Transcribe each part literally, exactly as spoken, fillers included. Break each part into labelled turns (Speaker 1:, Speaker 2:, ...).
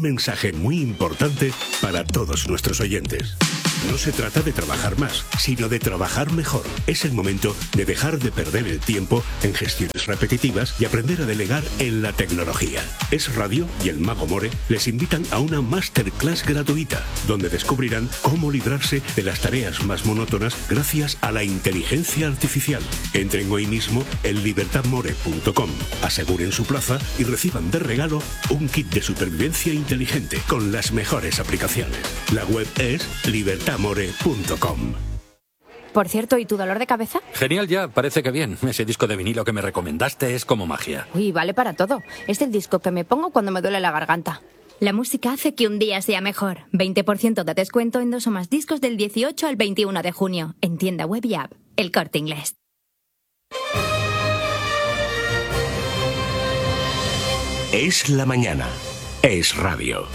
Speaker 1: mensaje muy importante para todos nuestros oyentes. No se trata de trabajar más, sino de trabajar mejor. Es el momento de dejar de perder el tiempo en gestiones repetitivas y aprender a delegar en la tecnología. Es Radio y el Mago More les invitan a una masterclass gratuita, donde descubrirán cómo librarse de las tareas más monótonas gracias a la inteligencia artificial. Entren hoy mismo en libertad more punto com, aseguren su plaza y reciban de regalo un kit de supervivencia inteligente con las mejores aplicaciones. La web es libertad more punto com.
Speaker 2: Por cierto, ¿y tu dolor de cabeza?
Speaker 3: Genial ya, parece que bien. Ese disco de vinilo que me recomendaste es como magia.
Speaker 2: Uy, vale para todo. Es el disco que me pongo cuando me duele la garganta.
Speaker 4: La música hace que un día sea mejor. veinte por ciento de descuento en dos o más discos del dieciocho al veintiuno de junio. En tienda web y app. El Corte Inglés.
Speaker 1: Es la mañana. Es radio.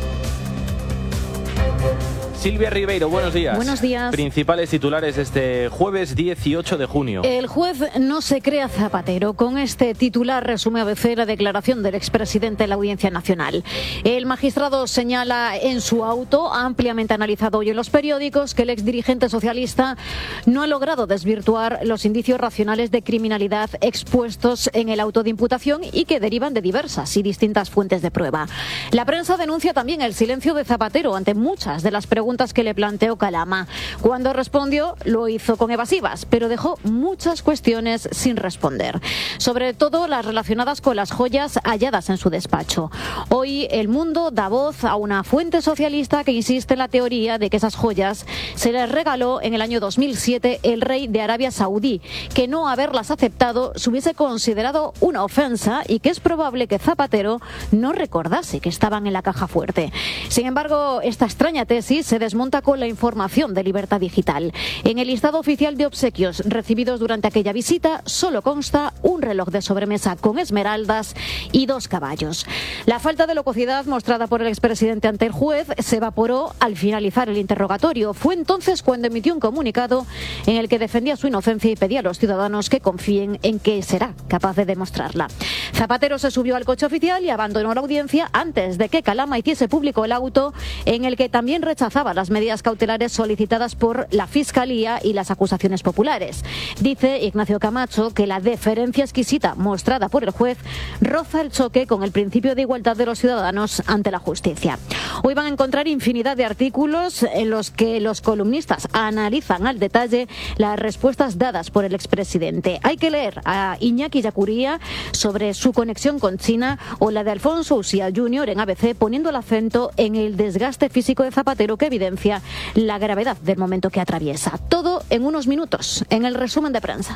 Speaker 5: Silvia Ribeiro, buenos días.
Speaker 6: Buenos días.
Speaker 5: Principales titulares de este jueves dieciocho de junio.
Speaker 6: El juez no se crea Zapatero. Con este titular resume A B C la declaración del expresidente en la Audiencia Nacional. El magistrado señala en su auto, ampliamente analizado hoy en los periódicos, que el exdirigente socialista no ha logrado desvirtuar los indicios racionales de criminalidad expuestos en el auto de imputación y que derivan de diversas y distintas fuentes de prueba. La prensa denuncia también el silencio de Zapatero ante muchas de las preguntas que le planteó Calama. Cuando respondió, lo hizo con evasivas, pero dejó muchas cuestiones sin responder, sobre todo las relacionadas con las joyas halladas en su despacho. Hoy El Mundo da voz a una fuente socialista que insiste en la teoría de que esas joyas se les regaló en el año dos mil siete el rey de Arabia Saudí, que no haberlas aceptado se hubiese considerado una ofensa y que es probable que Zapatero no recordase que estaban en la caja fuerte. Sin embargo, esta extraña tesis se desmonta con la información de Libertad Digital. En el listado oficial de obsequios recibidos durante aquella visita solo consta un reloj de sobremesa con esmeraldas y dos caballos. La falta de locuacidad mostrada por el expresidente ante el juez se evaporó al finalizar el interrogatorio. Fue entonces cuando emitió un comunicado en el que defendía su inocencia y pedía a los ciudadanos que confíen en que será capaz de demostrarla. Zapatero se subió al coche oficial y abandonó la audiencia antes de que Calama hiciese público el auto en el que también rechazaba las medidas cautelares solicitadas por la Fiscalía y las acusaciones populares. Dice Ignacio Camacho que la deferencia exquisita mostrada por el juez roza el choque con el principio de igualdad de los ciudadanos ante la justicia. Hoy van a encontrar infinidad de artículos en los que los columnistas analizan al detalle las respuestas dadas por el expresidente. Hay que leer a Iñaki Yacuría sobre su conexión con China o la de Alfonso Uxía junior en A B C poniendo el acento en el desgaste físico de Zapatero que evidencia la gravedad del momento que atraviesa. Todo en unos minutos, en el resumen de prensa.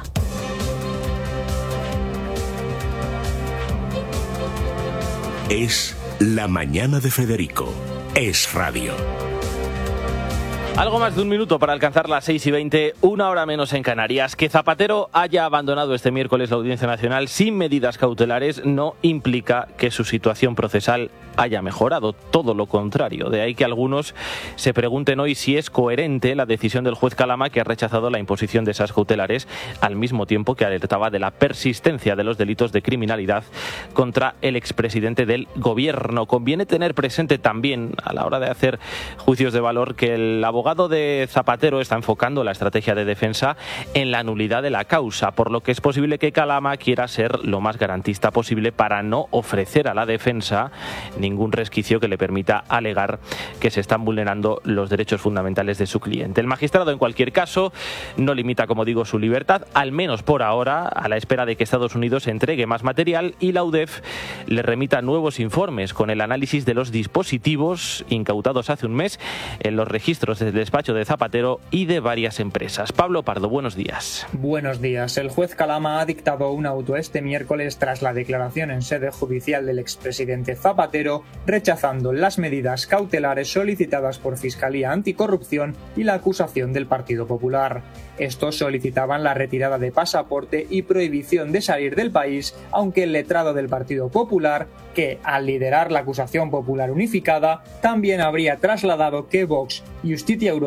Speaker 1: Es la mañana de Federico. Es radio.
Speaker 5: Algo más de un minuto para alcanzar las seis y veinte, una hora menos en Canarias. Que Zapatero haya abandonado este miércoles la Audiencia Nacional sin medidas cautelares no implica que su situación procesal haya mejorado, todo lo contrario. De ahí que algunos se pregunten hoy si es coherente la decisión del juez Calama, que ha rechazado la imposición de esas cautelares al mismo tiempo que alertaba de la persistencia de los delitos de criminalidad contra el expresidente del gobierno. Conviene tener presente también a la hora de hacer juicios de valor que el abogado de Zapatero está enfocando la estrategia de defensa en la nulidad de la causa, por lo que es posible que Calama quiera ser lo más garantista posible para no ofrecer a la defensa ningún resquicio que le permita alegar que se están vulnerando los derechos fundamentales de su cliente. El magistrado, en cualquier caso, no limita, como digo, su libertad, al menos por ahora, a la espera de que Estados Unidos entregue más material y la U D E F le remita nuevos informes con el análisis de los dispositivos incautados hace un mes en los registros del despacho de Zapatero y de varias empresas. Pablo Pardo, buenos días.
Speaker 7: Buenos días. El juez Calama ha dictado un auto este miércoles tras la declaración en sede judicial del expresidente Zapatero, rechazando las medidas cautelares solicitadas por Fiscalía Anticorrupción y la acusación del Partido Popular. Estos solicitaban la retirada de pasaporte y prohibición de salir del país, aunque el letrado del Partido Popular, que al liderar la acusación popular unificada, también habría trasladado que Vox y Justicia Europa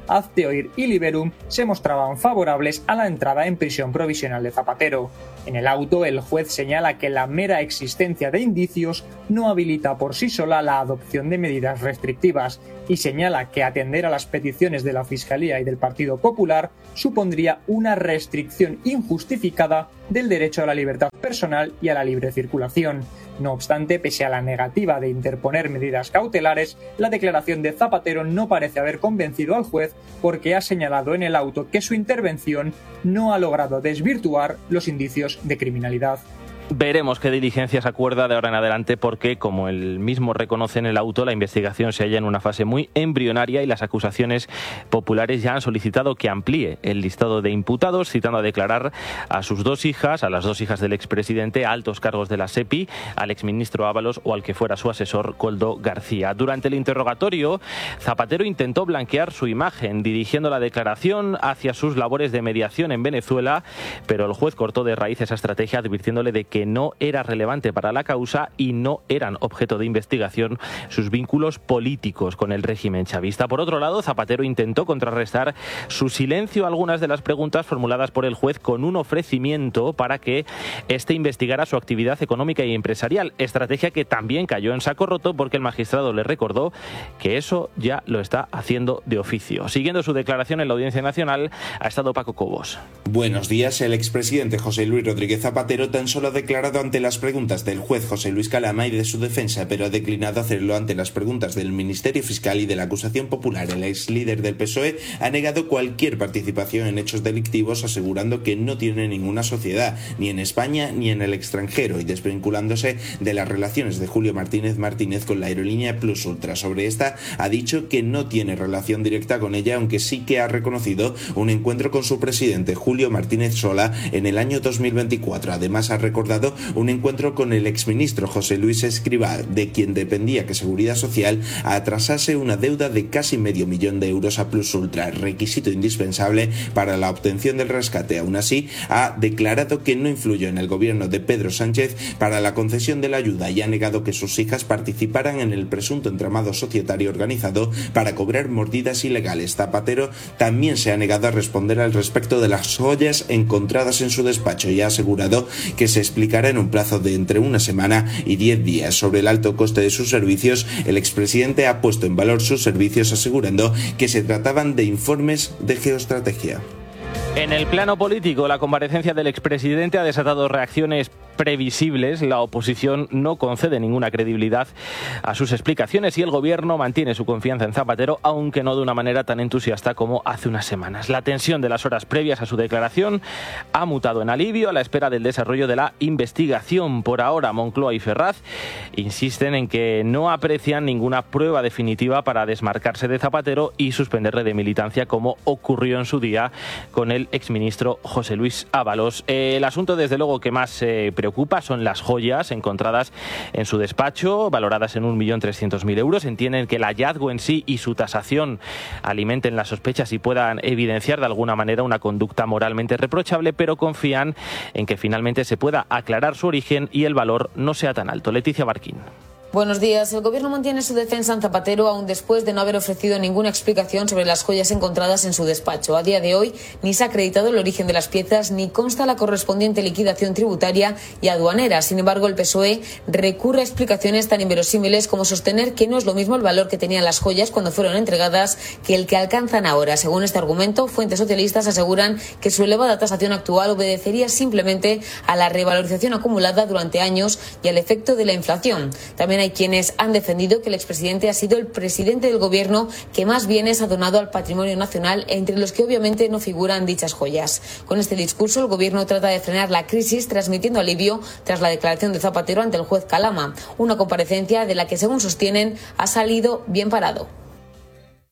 Speaker 7: Azteoir y Liberum se mostraban favorables a la entrada en prisión provisional de Zapatero. En el auto, el juez señala que la mera existencia de indicios no habilita por sí sola la adopción de medidas restrictivas y señala que atender a las peticiones de la Fiscalía y del Partido Popular supondría una restricción injustificada del derecho a la libertad personal y a la libre circulación. No obstante, pese a la negativa de interponer medidas cautelares, la declaración de Zapatero no parece haber convencido al juez porque ha señalado en el auto que su intervención no ha logrado desvirtuar los indicios de criminalidad.
Speaker 5: Veremos qué diligencias acuerda de ahora en adelante porque, como él mismo reconoce en el auto, la investigación se halla en una fase muy embrionaria y las acusaciones populares ya han solicitado que amplíe el listado de imputados, citando a declarar a sus dos hijas, a las dos hijas del expresidente, a altos cargos de la SEPI, al exministro Ábalos o al que fuera su asesor, Koldo García. Durante el interrogatorio, Zapatero intentó blanquear su imagen, dirigiendo la declaración hacia sus labores de mediación en Venezuela, pero el juez cortó de raíz esa estrategia advirtiéndole de que que no era relevante para la causa y no eran objeto de investigación sus vínculos políticos con el régimen chavista. Por otro lado, Zapatero intentó contrarrestar su silencio a algunas de las preguntas formuladas por el juez con un ofrecimiento para que éste investigara su actividad económica y empresarial, estrategia que también cayó en saco roto porque el magistrado le recordó que eso ya lo está haciendo de oficio. Siguiendo su declaración en la Audiencia Nacional, ha estado Paco Cobos.
Speaker 8: Buenos días. El expresidente José Luis Rodríguez Zapatero tan solo ha declarado ante las preguntas del juez José Luis Calama y de su defensa, pero ha declinado hacerlo ante las preguntas del Ministerio Fiscal y de la acusación popular. El ex líder del P S O E ha negado cualquier participación en hechos delictivos, asegurando que no tiene ninguna sociedad, ni en España ni en el extranjero, y desvinculándose de las relaciones de Julio Martínez Martínez con la aerolínea Plus Ultra. Sobre esta ha dicho que no tiene relación directa con ella, aunque sí que ha reconocido un encuentro con su presidente Julio Martínez Sola en el año dos mil veinticuatro. Además ha recordado un encuentro con el exministro José Luis Escrivá, de quien dependía que Seguridad Social atrasase una deuda de casi medio millón de euros a Plus Ultra, requisito indispensable para la obtención del rescate. Aún así, ha declarado que no influyó en el gobierno de Pedro Sánchez para la concesión de la ayuda y ha negado que sus hijas participaran en el presunto entramado societario organizado para cobrar mordidas ilegales. Zapatero también se ha negado a responder al respecto de las joyas encontradas en su despacho y ha asegurado que se explicará en un plazo de entre una semana y diez días. Sobre el alto coste de sus servicios, el expresidente ha puesto en valor sus servicios, asegurando que se trataban de informes de geoestrategia.
Speaker 5: En el plano político, la comparecencia del expresidente ha desatado reacciones previsibles. La oposición no concede ninguna credibilidad a sus explicaciones y el gobierno mantiene su confianza en Zapatero, aunque no de una manera tan entusiasta como hace unas semanas. La tensión de las horas previas a su declaración ha mutado en alivio a la espera del desarrollo de la investigación. Por ahora, Moncloa y Ferraz insisten en que no aprecian ninguna prueba definitiva para desmarcarse de Zapatero y suspenderle de militancia, como ocurrió en su día con el exministro José Luis Ábalos. El asunto, desde luego, que más se eh, preocupa son las joyas encontradas en su despacho, valoradas en un millón trescientos mil euros. Entienden que el hallazgo en sí y su tasación alimenten las sospechas y puedan evidenciar de alguna manera una conducta moralmente reprochable, pero confían en que finalmente se pueda aclarar su origen y el valor no sea tan alto. Leticia Barquín.
Speaker 9: Buenos días. El Gobierno mantiene su defensa en Zapatero aún después de no haber ofrecido ninguna explicación sobre las joyas encontradas en su despacho. A día de hoy ni se ha acreditado el origen de las piezas ni consta la correspondiente liquidación tributaria y aduanera. Sin embargo, el P S O E recurre a explicaciones tan inverosímiles como sostener que no es lo mismo el valor que tenían las joyas cuando fueron entregadas que el que alcanzan ahora. Según este argumento, fuentes socialistas aseguran que su elevada tasación actual obedecería simplemente a la revalorización acumulada durante años y al efecto de la inflación. También hay Hay quienes han defendido que el expresidente ha sido el presidente del gobierno que más bienes ha donado al patrimonio nacional, entre los que obviamente no figuran dichas joyas. Con este discurso, el gobierno trata de frenar la crisis, transmitiendo alivio tras la declaración de Zapatero ante el juez Calama, una comparecencia de la que, según sostienen, ha salido bien parado.